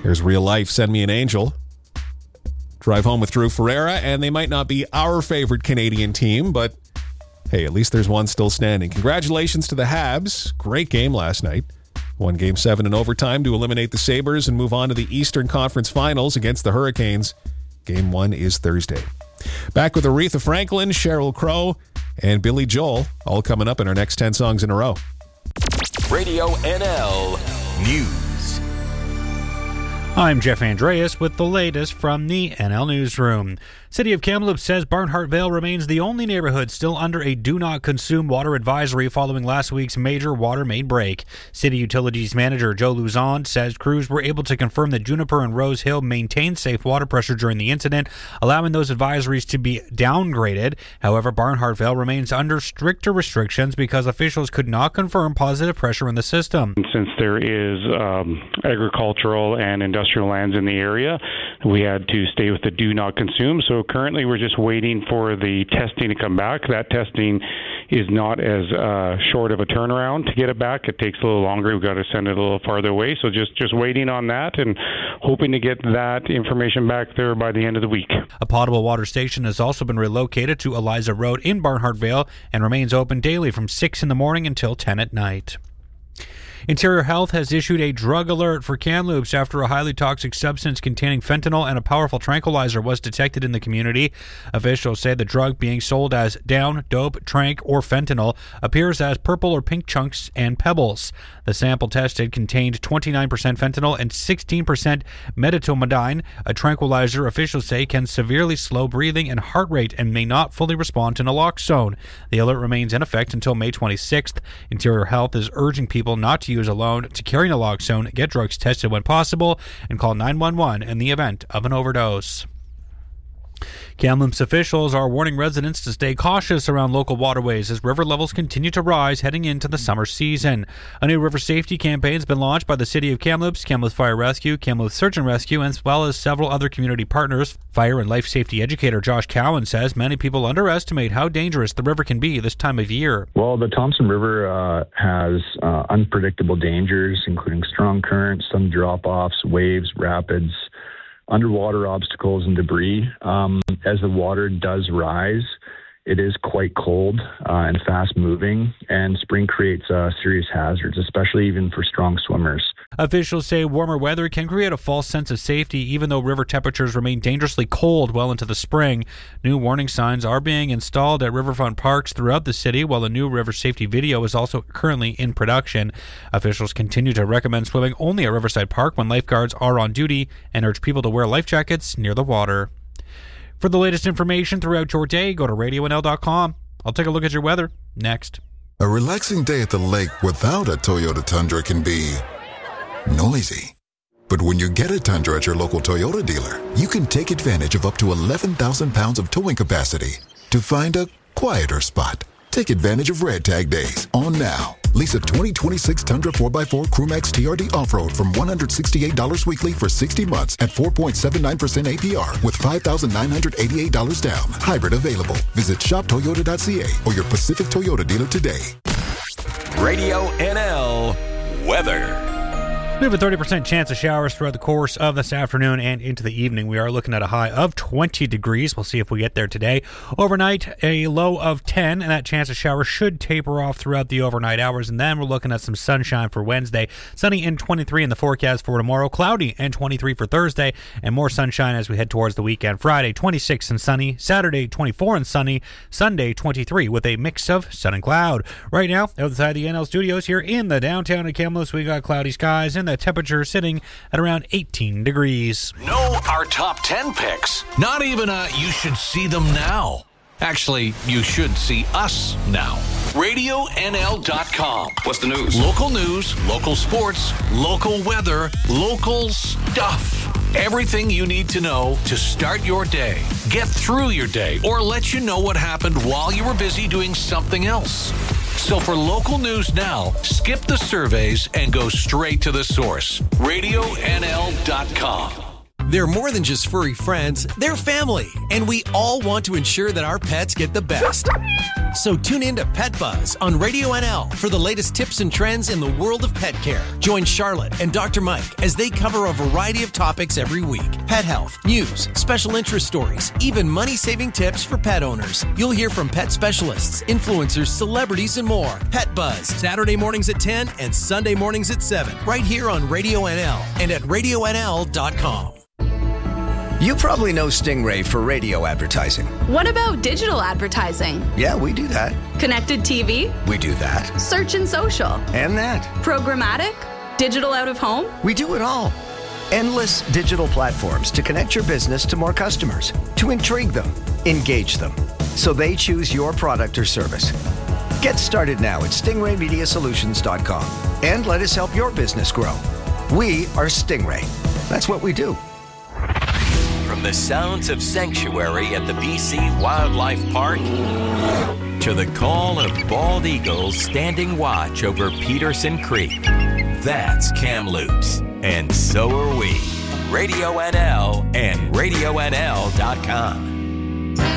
There's Real Life, Send Me an Angel. Drive Home with Drew Ferreira, and they might not be our favorite Canadian team, but hey, at least there's one still standing. Congratulations to the Habs. Great game last night. Won Game 7 in overtime to eliminate the Sabres and move on to the Eastern Conference Finals against the Hurricanes. Game 1 is Thursday. Back with Aretha Franklin, Sheryl Crow, and Billy Joel, all coming up in our next 10 songs in a row. Radio NL News. I'm Jeff Andreas with the latest from the NL Newsroom. City of Kamloops says Barnhart Vale remains the only neighborhood still under a do not consume water advisory following last week's major water main break. City Utilities Manager Joe Luzon says crews were able to confirm that Juniper and Rose Hill maintained safe water pressure during the incident, allowing those advisories to be downgraded. However, Barnhart Vale remains under stricter restrictions because officials could not confirm positive pressure in the system. Since there is agricultural and industrial lands in the area, we had to stay with the do not consume. So currently we're just waiting for the testing to come back. That testing is not as short of a turnaround to get it back. It takes a little longer. We've got to send it a little farther away. So just waiting on that and hoping to get that information back there by the end of the week. A potable water station has also been relocated to Eliza Road in Barnhart Vale and remains open daily from 6 in the morning until 10 at night. Interior Health has issued a drug alert for Kamloops after a highly toxic substance containing fentanyl and a powerful tranquilizer was detected in the community. Officials say the drug being sold as down, dope, tranq, or fentanyl appears as purple or pink chunks and pebbles. The sample tested contained 29% fentanyl and 16% medetomidine. A tranquilizer, officials say, can severely slow breathing and heart rate and may not fully respond to naloxone. The alert remains in effect until May 26th. Interior Health is urging people not to use alone to carry naloxone, get drugs tested when possible, and call 911 in the event of an overdose. Kamloops officials are warning residents to stay cautious around local waterways as river levels continue to rise heading into the summer season. A new river safety campaign has been launched by the City of Kamloops, Kamloops Fire Rescue, Kamloops Search and Rescue, as well as several other community partners. Fire and life safety educator Josh Cowan says many people underestimate how dangerous the river can be this time of year. Well, the Thompson River has unpredictable dangers, including strong currents, some drop-offs, waves, rapids, underwater obstacles and debris. As the water does rise, it is quite cold and fast moving, and spring creates serious hazards, especially even for strong swimmers. Officials say warmer weather can create a false sense of safety even though river temperatures remain dangerously cold well into the spring. New warning signs are being installed at riverfront parks throughout the city, while a new river safety video is also currently in production. Officials continue to recommend swimming only at Riverside Park when lifeguards are on duty and urge people to wear life jackets near the water. For the latest information throughout your day, go to radionl.com. I'll take a look at your weather next. A relaxing day at the lake without a Toyota Tundra can be noisy. But when you get a Tundra at your local Toyota dealer, you can take advantage of up to 11,000 pounds of towing capacity to find a quieter spot. Take advantage of Red Tag Days on now. Lease a 2026 Tundra 4x4 Crewmax TRD Off-Road from $168 weekly for 60 months at 4.79% APR with $5,988 down. Hybrid available. Visit shoptoyota.ca or your Pacific Toyota dealer today. Radio NL Weather. We have a 30% chance of showers throughout the course of this afternoon and into the evening. We are looking at a high of 20 degrees. We'll see if we get there today. Overnight, a low of 10, and that chance of showers should taper off throughout the overnight hours. And then we're looking at some sunshine for Wednesday. Sunny and 23 in the forecast for tomorrow. Cloudy and 23 for Thursday. And more sunshine as we head towards the weekend. Friday, 26 and sunny. Saturday, 24 and sunny. Sunday, 23 with a mix of sun and cloud. Right now, outside the NL studios here in the downtown of Kamloops, we got cloudy skies and the temperature sitting at around 18 degrees. Know our top 10 picks. Not even you should see them now. Actually, you should see us now. RadioNL.com. What's the news? Local news, local sports, local weather, local stuff. Everything you need to know to start your day, get through your day, or let you know what happened while you were busy doing something else. So for local news now, skip the surveys and go straight to the source. RadioNL.com. They're more than just furry friends, they're family, and we all want to ensure that our pets get the best. So tune in to Pet Buzz on Radio NL for the latest tips and trends in the world of pet care. Join Charlotte and Dr. Mike as they cover a variety of topics every week. Pet health, news, special interest stories, even money-saving tips for pet owners. You'll hear from pet specialists, influencers, celebrities, and more. Pet Buzz, Saturday mornings at 10 and Sunday mornings at 7, right here on Radio NL and at radionl.com. You probably know Stingray for radio advertising. What about digital advertising? Yeah, we do that. Connected TV? We do that. Search and social? And that. Programmatic? Digital out of home? We do it all. Endless digital platforms to connect your business to more customers, to intrigue them, engage them, so they choose your product or service. Get started now at stingraymediasolutions.com and let us help your business grow. We are Stingray. That's what we do. From the sounds of sanctuary at the BC Wildlife Park to the call of bald eagles standing watch over Peterson Creek, that's Kamloops, and so are we. Radio NL and RadioNL.com.